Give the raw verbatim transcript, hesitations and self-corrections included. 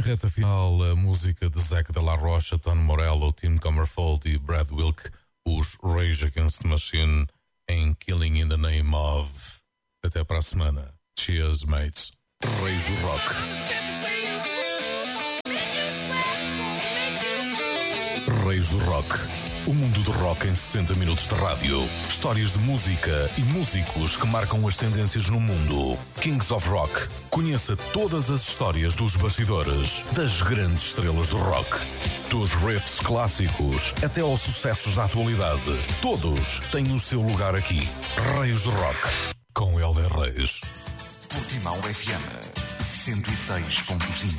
reta final, a música de Zac de la Rocha, Tom Morello, Tim Comerford e Brad Wilk, os Rage Against the Machine, em Killing in the Name of. Até para a semana. Cheers, mates. Reis do Rock. Reis do Rock. O mundo do rock em sessenta minutos de rádio. Histórias de música e músicos que marcam as tendências no mundo. Kings of Rock. Conheça todas as histórias dos bastidores das grandes estrelas do rock. Dos riffs clássicos até aos sucessos da atualidade. Todos têm o seu lugar aqui. Reis do Rock. Com Helder Reis. Portimão F M cento e seis ponto cinco.